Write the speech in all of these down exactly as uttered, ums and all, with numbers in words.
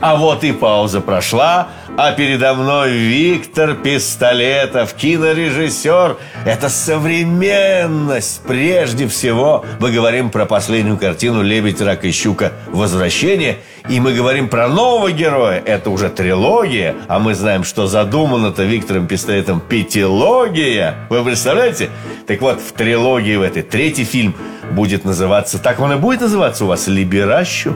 А вот и пауза прошла, а передо мной Виктор Пистолетов, кинорежиссер. Это современность. Прежде всего мы говорим про последнюю картину «Лебедь, рак и щука. Возвращение». И мы говорим про нового героя. Это уже трилогия. А мы знаем, что задумано-то Виктором Пистолетом пятилогия. Вы представляете? Так вот, в трилогии в этой третий фильм будет называться... Так он и будет называться у вас? «Либеращу»?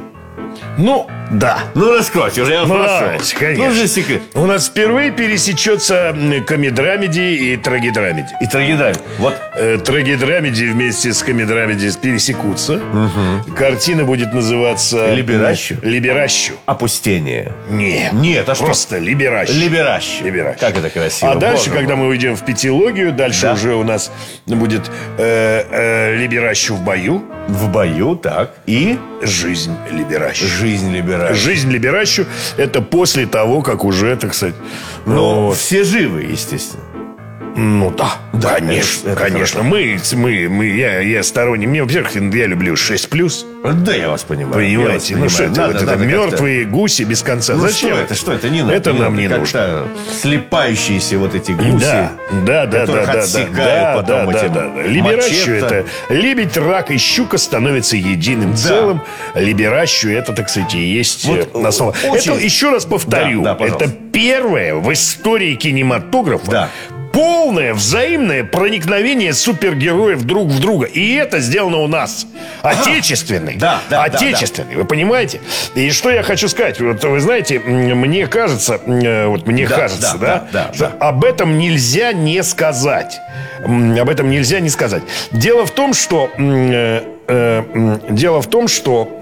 Ну, да. Ну, раскройте, уже я вас ну, прошу. давайте, конечно. Ну, же секрет. У нас впервые пересечется комедрамеди и трагедрамеди. И трагедрамеди. Вот. Э, трагедрамеди вместе с комедрамеди пересекутся. Угу. Картина будет называться... Либеращу? Либеращу. Опустение. Нет. Нет, а что? Просто Либеращу. Либеращу. Либеращу. Как это красиво. А дальше, Боже когда мой. мы уйдем в пятилогию, дальше да. уже у нас будет э, э, Либеращу в бою. В бою, так. И? Жизнь Либеращу. Жизнь Либеращу. Жизнь Либеращу. Это после того, как уже, так сказать... Ну, ну вот. все живы, естественно. Ну да, да конечно, это, это конечно. Мы, мы, мы, я, я сторонник. Мне, во-первых, я люблю шесть плюс. Да, я вас понимаю. Понимаете? Я вас Ну что это, надо, вот это надо мертвые как-то... гуси без конца. Ну, зачем что это? Что это? Не надо. Это не нам надо. не нужно. Слепающиеся вот эти гуси. Да, да, да, да, да, да, да, да, да. Либеращу это лебедь, рак и щука становятся единым да. целым. Либеращу это, так сказать, и есть вот основа. Очень... Это, еще раз повторю, да, да, это первое в истории кинематографа. Да. Полное взаимное проникновение супергероев друг в друга. И это сделано у нас. Отечественный. Да, да, Отечественный, да, да. Вы понимаете? И что я хочу сказать? Вот вы знаете, мне кажется, вот мне да, кажется, да, да, да, что да. об этом нельзя не сказать. Об этом нельзя не сказать. Дело в том, что э, э, дело в том, что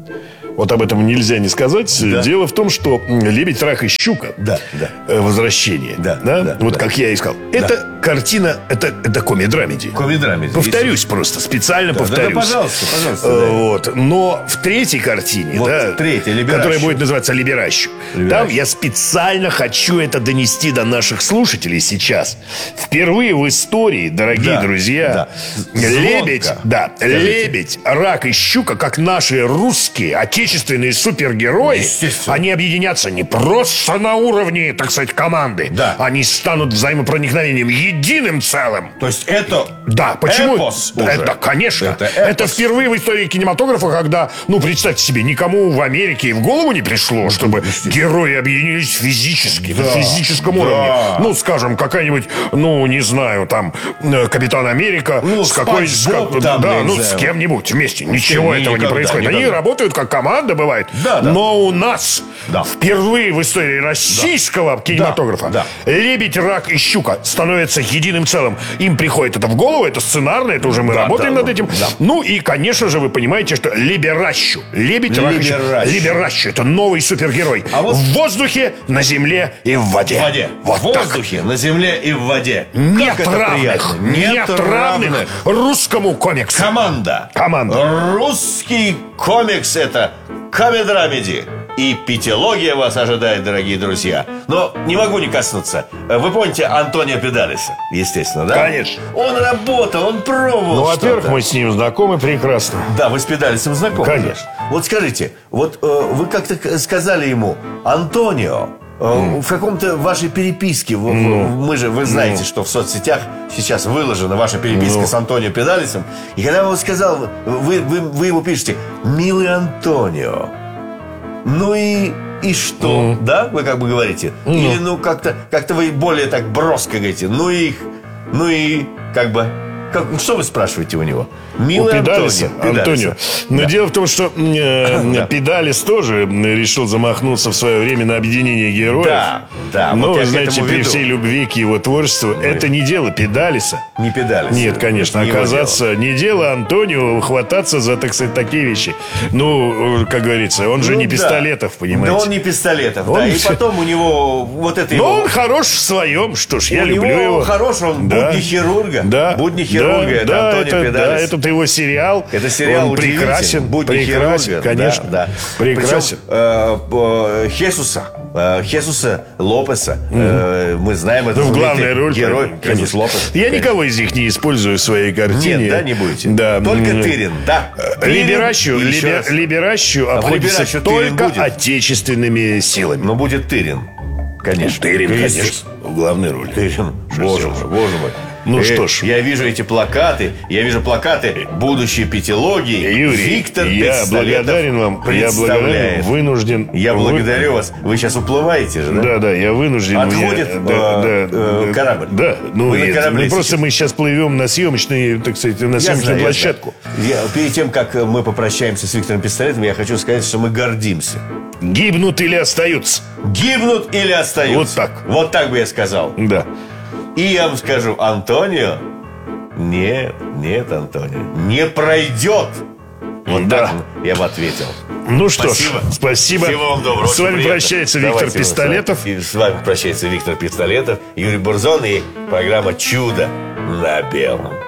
вот об этом нельзя не сказать. Да. Дело в том, что «Лебедь, рак и щука» да, да. Возвращение да, да? Да, Вот да. как я и сказал да. Это картина, это, это комедрамеди. Комедрамеди. Повторюсь если... просто, специально да, повторюсь да, да, пожалуйста, пожалуйста а, да. Вот. Но в третьей картине вот да, третья, которая будет называться «Либеращу», там я специально хочу это донести до наших слушателей сейчас. Впервые в истории, дорогие да, друзья да. Лебедь, да, лебедь, рак и щука, как наши русские отечественные супергерои, они объединятся не просто на уровне, так сказать, команды. Да. Они станут взаимопроникновением, единым целым. То есть это да, почему? эпос уже. Это, конечно. Это, это впервые в истории кинематографа, когда, ну, представьте себе, никому в Америке и в голову не пришло, чтобы герои объединились физически, да. на физическом да. уровне. Ну, скажем, какая-нибудь, ну, не знаю, там, Капитан Америка ну, с какой с, там, да, ну, с кем-нибудь вместе. Ничего этого не происходит. Никогда. Они работают как команда, бывает. Да, да. Но у нас да. впервые в истории российского да. кинематографа да. лебедь, рак и щука становятся единым целым. Им приходит это в голову, это сценарно, это уже мы да, работаем да, над этим. Да. Ну и, конечно же, вы понимаете, что Либеращу, лебедь, рак и щука. Либеращу — это новый супергерой. А вот... В воздухе, на земле и в воде. В воде. Вот в воздухе, так. На земле и в воде. Нет равных, нет равных русскому комиксу. Команда. Команда. Русский комикс — это комедрамеди. И пятилогия вас ожидает, дорогие друзья. Но не могу не коснуться. Вы помните Антонио Педалиса? Естественно, да? Конечно. Он работал, он пробовал. Ну, во-первых, мы с ним знакомы прекрасно. Да, вы с Педалисом знакомы. Конечно. Вот скажите, вот э, вы как-то сказали ему: Антонио, э, mm. в каком-то вашей переписке, mm. мы же, вы знаете, mm. что в соцсетях сейчас выложена ваша переписка mm. с Антонио Педалисом. И когда он сказал, вы, вы, вы ему пишете: милый Антонио, ну и, и что? Mm. Да, вы как бы говорите? Mm. Или ну как-то, как-то вы более так броско говорите: ну и, ну и как бы... Как, что вы спрашиваете у него? Милый у Педалиса, Антонио. Антонио. Но да. дело в том, что э, да. Педалис тоже решил замахнуться в свое время на объединение героев. Да, да. Но, вот вы знаете, при всей любви к его творчеству, Ой. это не дело Педалиса. Не Педалиса. Нет, конечно. Не оказаться, не дело Антонио хвататься за, так сказать, такие вещи. Ну, как говорится, он же ну, не да. Пистолетов, понимаете? Да он не Пистолетов, он... да. И потом у него вот это его... Но он хорош в своем, что ж, я у люблю него его. Он хорош, он да. будни хирурга. Да. Будни хирурга. Да, это да, Антонио это, Педалис. Да, этот его сериал. Это сериал он прекрасен. Будни прекрасен, хирурга. конечно. Да, да. Прекрасен. Причем, э, э, Хесуса э, Хесуса Лопеса. Э, мы знаем это. Ну, в главной роли герой Хесус Лопес. Я конечно. никого из них не использую в своей картине. Нет, да, не будете? Да. Только Тырин, да. Либеращу, либер, Либеращу а обходится только отечественными силами. Но будет Тырин. Конечно. Тырин, конечно. В главной роли. Тырин. Боже мой, боже мой. Ну э, что ж. Я вижу эти плакаты. Я вижу плакаты будущей пятилогии. Юрий, Виктор я благодарен вам. Я благодарен, вынужден. Я благодарю вы... вас. Вы сейчас уплываете же, да? Да, да, я вынужден. Отходит я, э, да, э, да, корабль. Да, ну Вы нет, на корабле ну, просто мы сейчас плывем на съемочный, так сказать, на съемочную знаю, площадку. Я, перед тем, как мы попрощаемся с Виктором Пистолетом, я хочу сказать, что мы гордимся. Гибнут или остаются? Гибнут или остаются? Вот так. Вот так бы я сказал. Да. И я вам скажу, Антонио, нет, нет, Антонио, не пройдет. Вот да. так я бы ответил. Ну что спасибо. ж, спасибо. Всего вам доброго. С вами прощается Виктор Давайте Пистолетов. И с вами прощается Виктор Пистолетов, Юрий Бурзон и программа «Чудо на белом».